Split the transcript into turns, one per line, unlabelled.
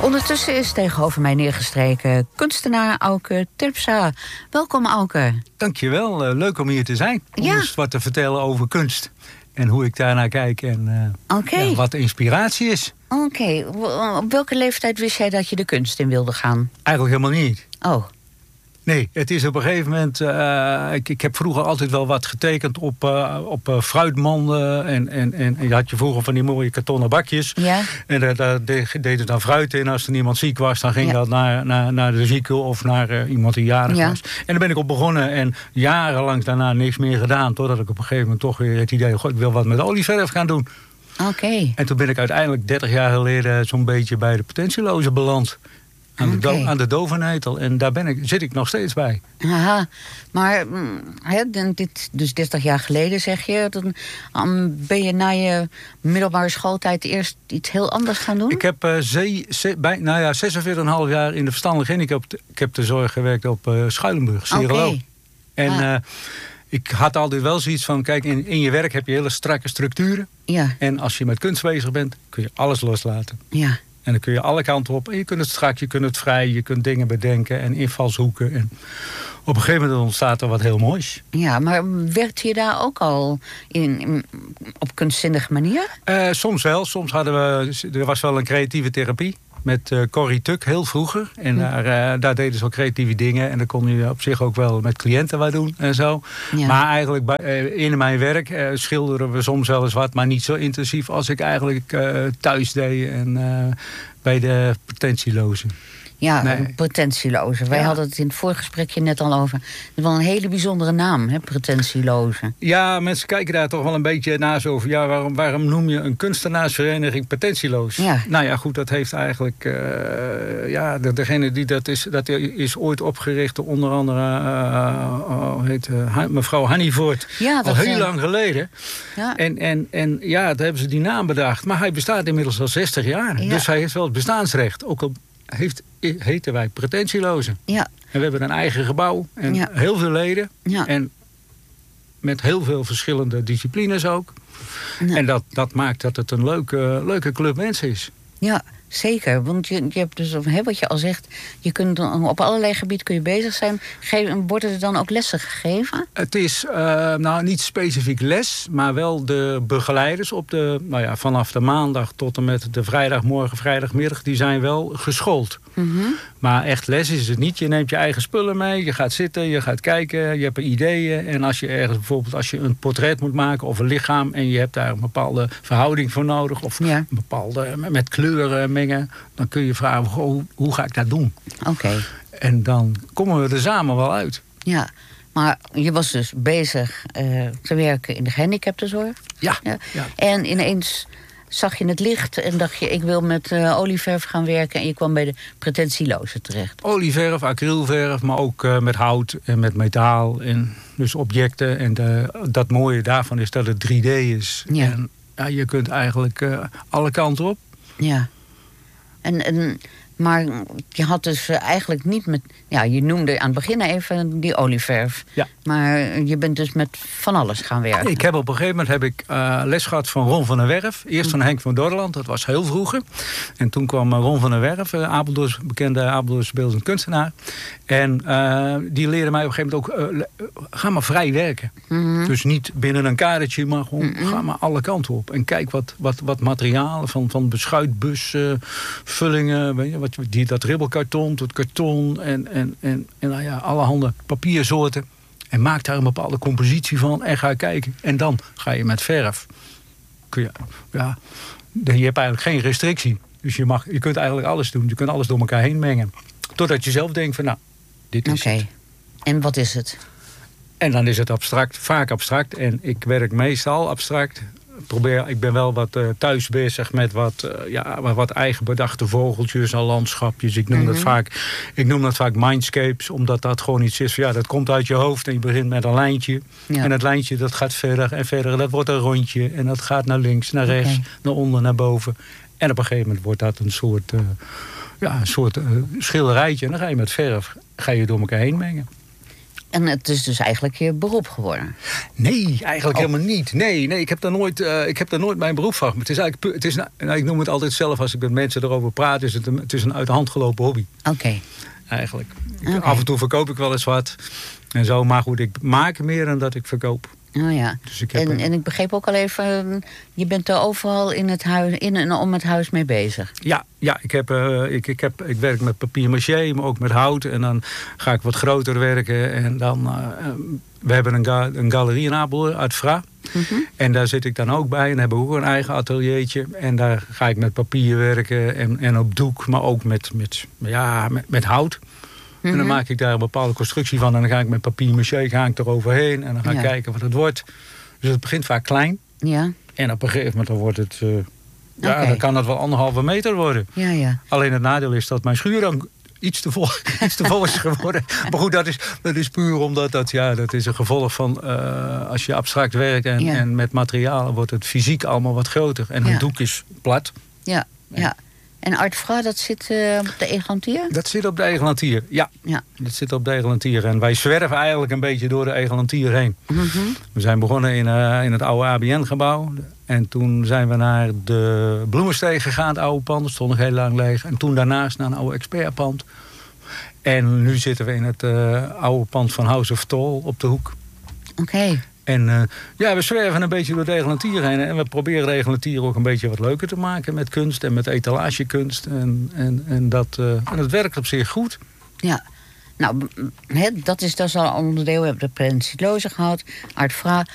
Ondertussen is tegenover mij neergestreken kunstenaar Auke Terpstra. Welkom, Auke.
Dankjewel, leuk om hier te zijn. Om eens wat te vertellen over kunst. En hoe ik daarnaar kijk en wat de inspiratie is.
Oké. Op welke leeftijd wist jij dat je de kunst in wilde gaan?
Eigenlijk helemaal niet.
Oh.
Nee, het is op een gegeven moment... Ik heb vroeger altijd wel wat getekend op fruitmanden. En je had je vroeger van die mooie kartonnen bakjes. Ja. En daar deden dan fruit in. Als er niemand ziek was, dan ging dat naar de zieke of naar iemand die jarig was. En daar ben ik op begonnen. En jarenlang daarna niks meer gedaan. Totdat ik op een gegeven moment toch weer het idee... ik wil wat met olieverf gaan doen.
Oké.
En toen ben ik uiteindelijk 30 jaar geleden... zo'n beetje bij de potentielozen beland. Aan de Dovenetel. En daar zit ik nog steeds bij.
Aha. Maar dit, dus 30 jaar geleden zeg je... dan ben je na je middelbare schooltijd eerst iets heel anders gaan doen?
Ik heb 46,5 jaar in de verstandelijke handicaptenzorg gewerkt op Schuilenburg, Sierlo.
Okay.
En ik had altijd wel zoiets van... kijk, in je werk heb je hele strakke structuren. Ja. En als je met kunst bezig bent, kun je alles loslaten. Ja. En dan kun je alle kanten op. En je kunt het strak, je kunt het vrij, je kunt dingen bedenken en invalshoeken. En op een gegeven moment ontstaat er wat heel moois.
Ja, maar werkte je daar ook al op kunstzinnige manier?
Soms wel. Soms er was wel een creatieve therapie. Met Corrie Tuk, heel vroeger. En daar deden ze wel creatieve dingen. En dan kon je op zich ook wel met cliënten wat doen en zo. Ja. Maar eigenlijk in mijn werk schilderen we soms wel eens wat. Maar niet zo intensief als ik eigenlijk thuis deed. En bij de potentielozen.
Ja, pretentielozen. Wij hadden het in het voorgesprekje net al over. Het is wel een hele bijzondere naam, hè, pretentielozen.
Ja, mensen kijken daar toch wel een beetje naar zo over. Ja, waarom noem je een kunstenaarsvereniging pretentieloos? Ja. Nou ja, goed, dat heeft eigenlijk... degene die dat is ooit opgericht door onder andere mevrouw Hannivoort. Ja, al heel lang geleden. Ja. En daar hebben ze die naam bedacht. Maar hij bestaat inmiddels al 60 jaar. Ja. Dus hij heeft wel het bestaansrecht. Ook al heten wij pretentielozen. Ja. En we hebben een eigen gebouw en heel veel leden. Ja. En met heel veel verschillende disciplines ook. Ja. En dat maakt dat het een leuke club mensen is. Ja,
zeker. Want je hebt dus, wat je al zegt... je kunt op allerlei gebieden kun je bezig zijn. Worden er dan ook lessen gegeven?
Het is niet specifiek les... maar wel de begeleiders vanaf de maandag tot en met de vrijdagmiddag... die zijn wel geschoold. Mm-hmm. Maar echt les is het niet. Je neemt je eigen spullen mee, je gaat zitten, je gaat kijken... je hebt ideeën en als je ergens bijvoorbeeld... als je een portret moet maken of een lichaam... en je hebt daar een bepaalde verhouding voor nodig... of een bepaalde met kleuren mengen... dan kun je vragen, hoe ga ik dat doen?
Oké.
En dan komen we er samen wel uit.
Ja, maar je was dus bezig te werken in de gehandicaptenzorg.
Ja.
En ineens zag je het licht en dacht je... ik wil met olieverf gaan werken... en je kwam bij de pretentielozen terecht.
Olieverf, acrylverf, maar ook met hout en met metaal. En dus objecten. En dat mooie daarvan is dat het 3D is. Ja. En je kunt eigenlijk alle kanten op.
Ja. Maar je had dus eigenlijk niet met... Ja, je noemde aan het begin even die olieverf. Ja. Maar je bent dus met van alles gaan werken.
Ik heb op een gegeven moment les gehad van Ron van der Werf. Eerst van Henk van Dorland, dat was heel vroeger. En toen kwam Ron van der Werf, bekende Apeldoornse beeldend kunstenaar. En die leerde mij op een gegeven moment ook... ga maar vrij werken. Mm-hmm. Dus niet binnen een kadertje, maar gewoon ga maar alle kanten op. En kijk wat materialen van beschuitbus, vullingen... Weet je, dat ribbelkarton tot karton en allerhande papiersoorten. En maak daar een bepaalde compositie van en ga kijken. En dan ga je met verf. Je hebt eigenlijk geen restrictie. Dus je kunt eigenlijk alles doen. Je kunt alles door elkaar heen mengen. Totdat je zelf denkt van dit is het.
En wat is het?
En dan is het abstract, vaak abstract. En ik werk meestal abstract. Ik ben wel wat thuis bezig met wat eigen bedachte vogeltjes en landschapjes. Ik noem dat vaak mindscapes, omdat dat gewoon iets is van, dat komt uit je hoofd en je begint met een lijntje. Ja. En dat lijntje dat gaat verder en verder. Dat wordt een rondje en dat gaat naar links, naar rechts, naar onder, naar boven. En op een gegeven moment wordt dat een soort schilderijtje. En dan ga je met verf door elkaar heen mengen.
En het is dus eigenlijk je beroep geworden?
Nee, eigenlijk helemaal niet. Nee, ik heb daar nooit mijn beroep van. Het is eigenlijk, ik noem het altijd zelf als ik met mensen erover praat, het is een uit de hand gelopen hobby.
Oké.
Eigenlijk. Af en toe verkoop ik wel eens wat en zo, maar goed, ik maak meer dan dat ik verkoop.
Oh ja.
Dus
en ik begreep ook al even, je bent er overal in en om het huis mee bezig.
Ja, ik werk met papier-maché, maar ook met hout. En dan ga ik wat groter werken. En dan, we hebben een galerie in Apeldoorn, Art Fra. Mm-hmm. En daar zit ik dan ook bij. En hebben we ook een eigen ateliertje. En daar ga ik met papier werken en op doek, maar ook met hout. En dan maak ik daar een bepaalde constructie van. En dan ga ik met papier-maché eroverheen. En dan ga ik kijken wat het wordt. Dus het begint vaak klein. Ja. En op een gegeven moment dan wordt het... dan kan het wel 1,5 meter worden. Ja. Alleen het nadeel is dat mijn schuur dan iets te vol is geworden. Maar goed, dat is puur omdat dat is een gevolg van... als je abstract werkt en met materialen wordt het fysiek allemaal wat groter. En een doek is plat. Ja.
En Art Fra, dat zit op de Egelantier?
Dat zit op de Egelantier, ja. Dat zit op de Egelantier. En wij zwerven eigenlijk een beetje door de Egelantier heen. Mm-hmm. We zijn begonnen in het oude ABN-gebouw. En toen zijn we naar de Bloemensteeg gegaan, het oude pand. Dat stond nog heel lang leeg. En toen daarnaast naar een oude expertpand. En nu zitten we in het oude pand van House of Tol op de hoek. Oké. En we zwerven een beetje door de Egelantier heen. En we proberen de Egelantier ook een beetje wat leuker te maken met kunst en met etalagekunst. En dat werkt op zich goed. Ja, nou, dat is al onderdeel. We hebben de Prentice Loze gehad, Art Fra.